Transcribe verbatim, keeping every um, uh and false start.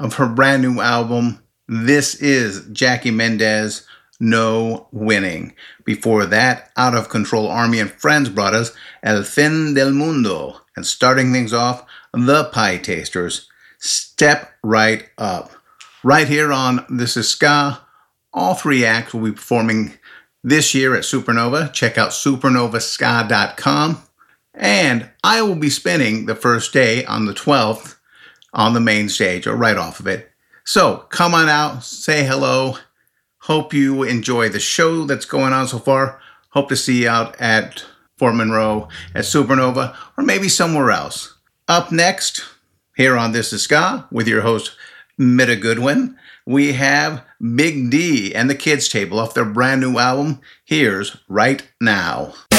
of her brand new album. This is Jackie Mendez, No Winning. Before that, Out of Control Army and Friends brought us El Fin del Mundo. And starting things off, The Pie Tasters, Step Right Up. Right here on This Is Ska, all three acts will be performing this year at Supernova. Check out supernova ska dot com. And I will be spinning the first day on the twelfth on the main stage, or right off of it. So come on out, say hello. Hope you enjoy the show that's going on so far. Hope to see you out at Fort Monroe, at Supernova, or maybe somewhere else. Up next, here on This Is Ska, with your host, Mitta Goodwin, we have Big D and the Kids Table off their brand new album, Here's Right Now.